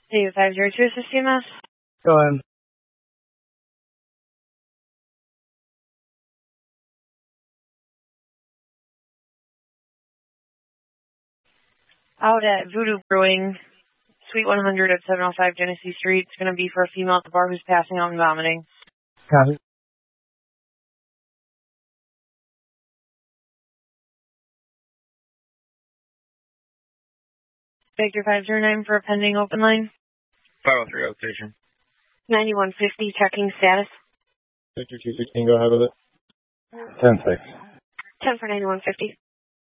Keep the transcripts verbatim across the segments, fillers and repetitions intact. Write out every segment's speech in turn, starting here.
Two five zero two, assist C M S. Go ahead. Out at Voodoo Brewing, Suite one hundred at seven oh five Genesee Street. It's going to be for a female at the bar who's passing out and vomiting. Copy. Victor five zero nine for a pending open line. five oh three outstation. ninety-one fifty, checking status. Victor two sixteen, go ahead with it. ten six. ten for ninety-one fifty.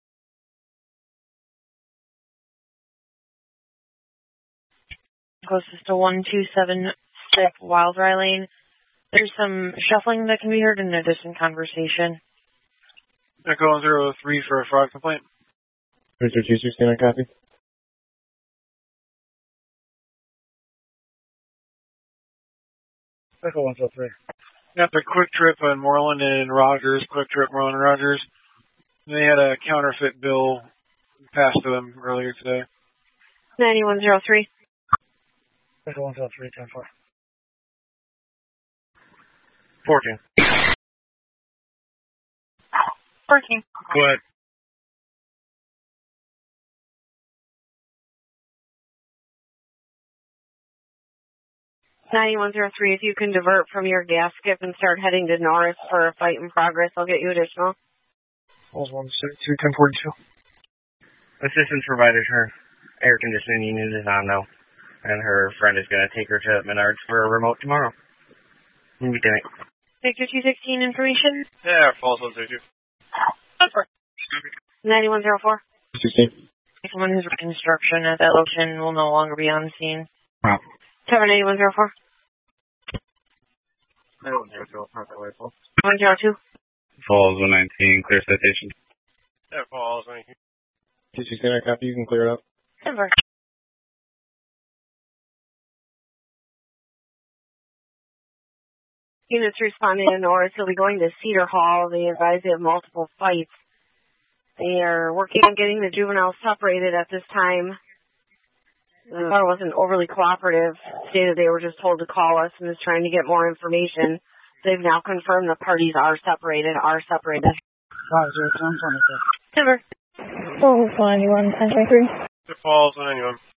Closest to one two seven six Wildfire Lane. There's some shuffling that can be heard in a distant conversation. Echo one zero three for a fraud complaint. Victor two sixteen, I copy. Echo one zero three. Got the Quick Trip on Moreland and Rogers, Quick Trip, Moreland and Rogers. They had a counterfeit bill passed to them earlier today. ninety-one oh three. Echo one zero three, ten four. fourteen. fourteen. Go ahead. ninety-one oh three, if you can divert from your gas skip and start heading to Norris for a fight in progress, I'll get you additional. Falls one seventy-two, ten forty-two. Assistance provided, her air conditioning unit is on now, and her friend is going to take her to Menards for a remote tomorrow. We did it. Victor two sixteen information. Yeah, falls one thirty-two. ninety-one oh four. sixteen. Someone who's reconstruction at that location will no longer be on the scene. Wow. Seven eighty-one oh four. one zero two, not that way, Paul. one oh two. Falls one nineteen, clear citation. Yeah, falls one nineteen. two sixteen, I copy, you can clear it up. Denver. Units responding to Norris will be going to Cedar Hall. They advise they have multiple fights. They are working on getting the juveniles separated at this time. The bar wasn't overly cooperative, stated they were just told to call us and is trying to get more information. They've now confirmed the parties are separated, are separated. five zero ten twenty-six. Denver. four ninety-one, ten twenty-three. It falls one ninety-one.